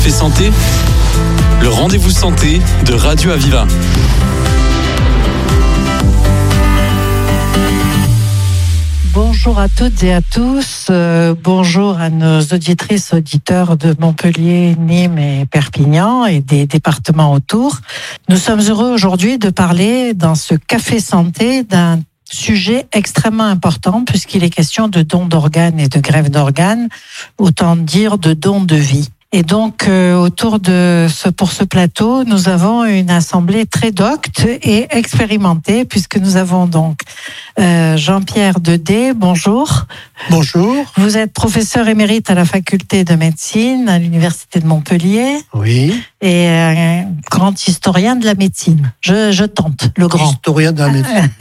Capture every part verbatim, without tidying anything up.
Café Santé, le rendez-vous santé de Radio Aviva. Bonjour à toutes et à tous, euh, bonjour à nos auditrices, auditeurs de Montpellier, Nîmes et Perpignan et des départements autour. Nous sommes heureux aujourd'hui de parler dans ce Café Santé d'un sujet extrêmement important puisqu'il est question de dons d'organes et de greffe d'organes, autant dire de dons de vie. Et donc, euh, autour de ce, pour ce plateau, nous avons une assemblée très docte et expérimentée, puisque nous avons donc euh, Jean-Pierre Dedé, bonjour. Bonjour. Vous êtes professeur émérite à la faculté de médecine à l'université de Montpellier. Oui. Et un grand historien de la médecine. Je, je tente, le grand. Historien de la médecine.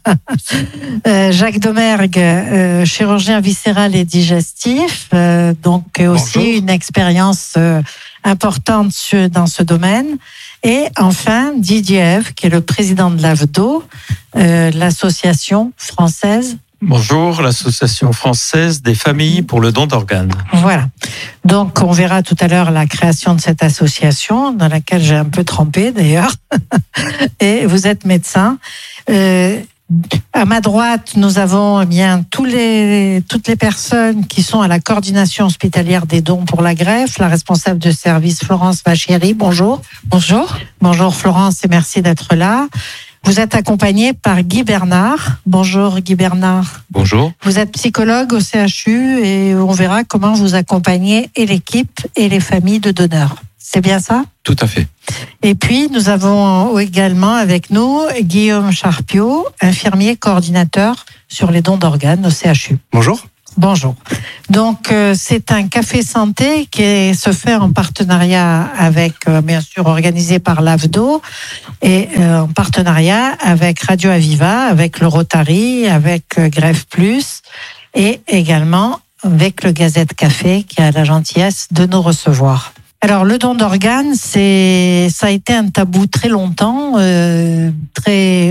euh, Jacques Domergue, euh, chirurgien viscéral et digestif, euh, donc aussi Bonjour. Une expérience euh, importante sur, dans ce domaine. Et enfin, Didier Ève, qui est le président de l'A V D O, euh, l'association française. Bonjour, l'association française des familles pour le don d'organes. Voilà. Donc, on verra tout à l'heure la création de cette association, dans laquelle j'ai un peu trempé d'ailleurs. Et vous êtes médecin. Euh, à ma droite, nous avons eh bien tous les, toutes les personnes qui sont à la coordination hospitalière des dons pour la greffe. La responsable de service, Florence Vachéry. Bonjour. Bonjour. Bonjour Florence et merci d'être là. Vous êtes accompagné par Guy Bernard. Bonjour Guy Bernard. Bonjour. Vous êtes psychologue au C H U et on verra comment vous accompagnez et l'équipe et les familles de donneurs. C'est bien ça ? Tout à fait. Et puis, nous avons également avec nous Guillaume Charpiot, infirmier coordinateur sur les dons d'organes au C H U. Bonjour. Bonjour. Donc, euh, c'est un café santé qui est, se fait en partenariat avec, euh, bien sûr, organisé par l'A V D O et euh, en partenariat avec Radio Aviva, avec le Rotary, avec euh, Greffe Plus et également avec le Gazette Café qui a la gentillesse de nous recevoir. Alors, le don d'organes, c'est, ça a été un tabou très longtemps, euh, très